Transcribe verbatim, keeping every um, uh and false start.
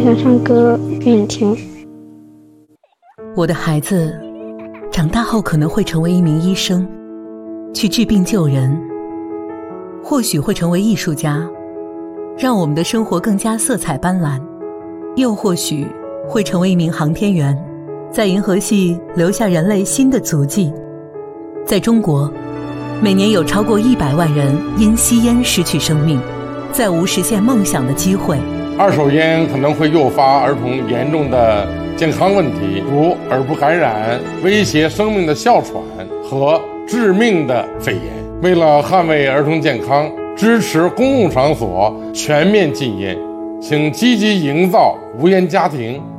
想唱歌给你听。 我的孩子长大后可能会成为一名医生，去治病救人，或许会成为艺术家，让我们的生活更加色彩斑斓，又或许会成为一名航天员，在银河系留下人类新的足迹。在中国，每年有超过一百万人因吸烟失去生命，再无实现梦想的机会。 二手烟可能会诱发儿童严重的健康问题，如耳部感染、威胁生命的哮喘和致命的肺炎。为了捍卫儿童健康，支持公共场所全面禁烟，请积极营造无烟家庭。